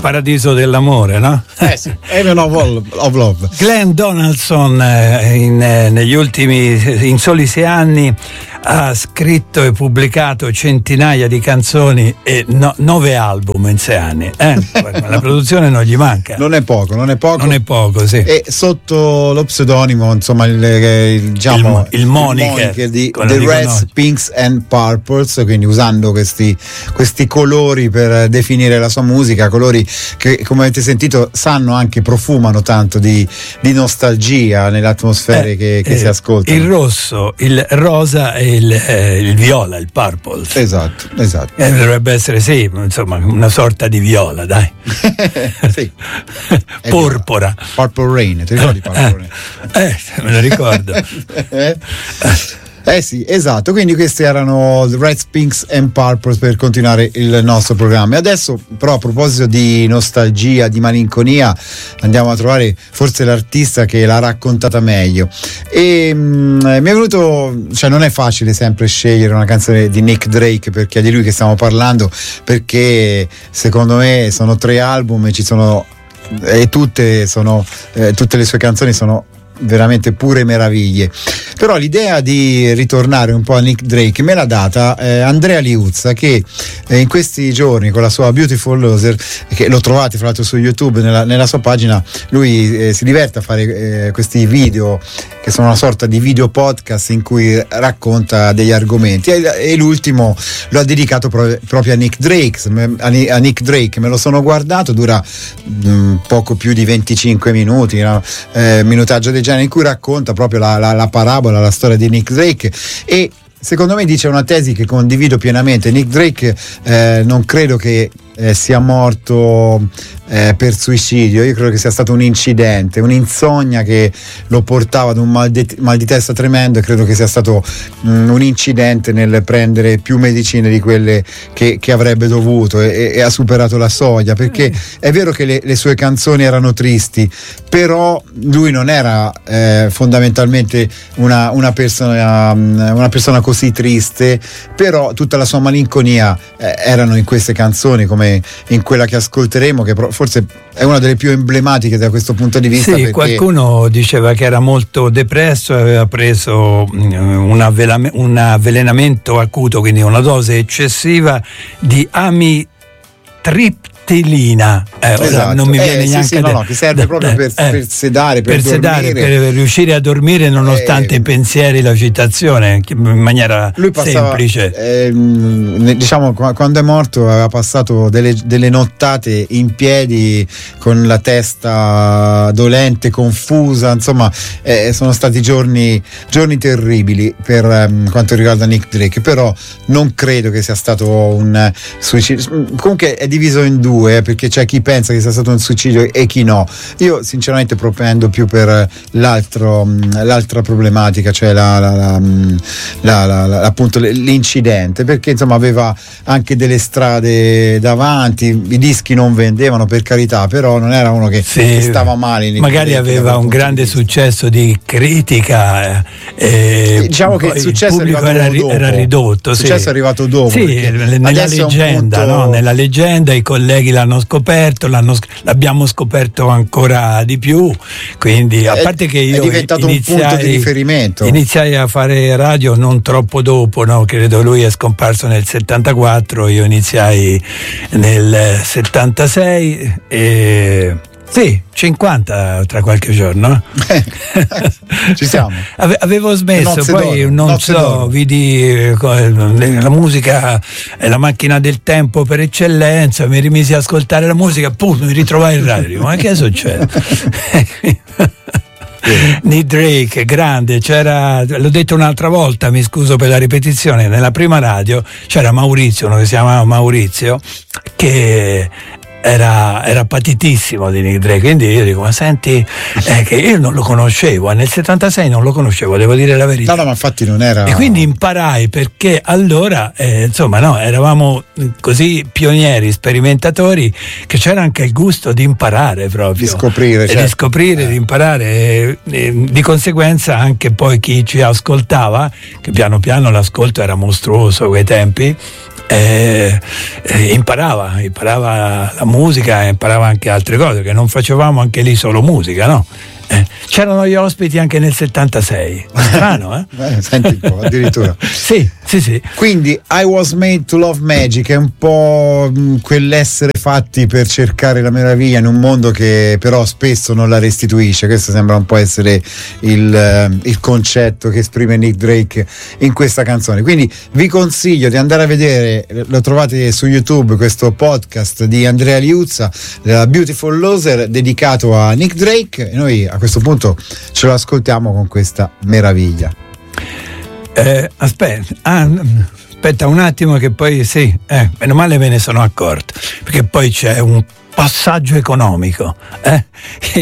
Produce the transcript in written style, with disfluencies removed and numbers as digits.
paradiso dell'amore, no? Sì, Heaven of Love. Glenn Donaldson negli ultimi, in soli 6 anni, ha scritto e pubblicato centinaia di canzoni e 9 album in 6 anni. La produzione non gli manca. Non è poco, sì. E sotto lo pseudonimo, insomma, diciamo il moniker di The Reds, Pinks and Purples, quindi usando questi colori per definire la sua musica, colori che, come avete sentito, profumano tanto di nostalgia nelle atmosfere che si ascoltano. Il rosso, il rosa e il viola, il purple. Esatto. Dovrebbe essere, sì, insomma, una sorta di viola, dai. Sì. Porpora. Purple Rain, ti ricordi Purple Rain? Me lo ricordo. Sì, esatto, quindi questi erano The Reds, Pinks and Purples per continuare il nostro programma. E adesso, però, a proposito di nostalgia, di malinconia, andiamo a trovare forse l'artista che l'ha raccontata meglio. E mi è venuto, cioè non è facile sempre scegliere una canzone di Nick Drake, perché è di lui che stiamo parlando, perché secondo me sono 3 album e tutte le sue canzoni sono veramente pure meraviglie. Però l'idea di ritornare un po' a Nick Drake me l'ha data Andrea Liuzza, che in questi giorni con la sua Beautiful Loser, che lo trovate fra l'altro su YouTube nella sua pagina, lui si diverte a fare questi video che sono una sorta di video podcast in cui racconta degli argomenti, e l'ultimo lo ha dedicato proprio a Nick Drake. Me lo sono guardato, dura poco più di 25 minuti, minutaggio del genere, in cui racconta proprio la parabola, la storia di Nick Drake, e secondo me dice una tesi che condivido pienamente. Nick Drake non credo che sia morto per suicidio. Io credo che sia stato un incidente, un'insonnia che lo portava ad un mal di testa tremendo, e credo che sia stato un incidente nel prendere più medicine di quelle che avrebbe dovuto, e ha superato la soglia, perché è vero che le sue canzoni erano tristi, però lui non era fondamentalmente una persona così triste, però tutta la sua malinconia erano in queste canzoni, come in quella che ascolteremo, che forse è una delle più emblematiche da questo punto di vista. Sì, qualcuno diceva che era molto depresso e aveva preso un avvelenamento acuto, quindi una dose eccessiva di amitriptilina. Esatto. Non mi viene neanche che serve proprio per sedare, per dormire, per riuscire a dormire nonostante i pensieri, l'agitazione, in maniera lui passava, semplice. Diciamo, quando è morto aveva passato delle nottate in piedi con la testa dolente, confusa, insomma sono stati giorni terribili per quanto riguarda Nick Drake, però non credo che sia stato un suicidio. Comunque è diviso in due, perché c'è chi pensa che sia stato un suicidio e chi no. Io sinceramente propendo più per l'altra problematica, cioè appunto l'incidente, perché insomma aveva anche delle strade davanti, i dischi non vendevano, per carità, però non era uno che stava male. Magari aveva un grande successo di critica, diciamo che il successo era ridotto. Il successo è arrivato dopo, nella leggenda, no? Nella leggenda i colleghi l'hanno scoperto, l'abbiamo scoperto ancora di più, quindi a parte che io è diventato un punto di riferimento. Iniziai a fare radio non troppo dopo, no? Credo lui è scomparso nel 74, io iniziai nel 76 e sì, 50 tra qualche giorno. Ci siamo. Avevo smesso, poi non so, vidi la musica è la macchina del tempo per eccellenza, mi rimisi a ascoltare la musica, mi ritrovai in radio. Ma che succede? Nick Drake, grande, l'ho detto un'altra volta, mi scuso per la ripetizione, nella prima radio c'era Maurizio, uno che si chiamava Maurizio, che era patitissimo di Nick Drake, quindi io dico, ma senti, che io non lo conoscevo, nel 76 non lo conoscevo, devo dire la verità. No, ma infatti non era. E quindi imparai, perché allora insomma, no, eravamo così pionieri, sperimentatori, che c'era anche il gusto di imparare proprio, di scoprire, di scoprire, di imparare, e di conseguenza anche poi chi ci ascoltava, che piano piano l'ascolto era mostruoso a quei tempi, imparava la musica, imparava anche altre cose, che non facevamo anche lì solo musica, no? C'erano gli ospiti anche nel 76, strano, senti un po', addirittura. sì. Quindi I Was Made to Love Magic è un po' quell'essere fatti per cercare la meraviglia in un mondo che però spesso non la restituisce. Questo sembra un po' essere il concetto che esprime Nick Drake in questa canzone. Quindi vi consiglio di andare a vedere, lo trovate su YouTube, questo podcast di Andrea Liuzza, Beautiful Loser, dedicato a Nick Drake, e noi a questo punto ce lo ascoltiamo con questa meraviglia. Aspetta un attimo, che poi meno male me ne sono accorto, perché poi c'è un passaggio economico.